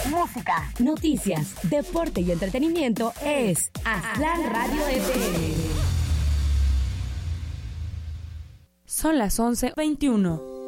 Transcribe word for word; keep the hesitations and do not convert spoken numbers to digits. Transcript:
música, noticias, deporte y entretenimiento es Aztlán Radio F M. Son las once veintiuno.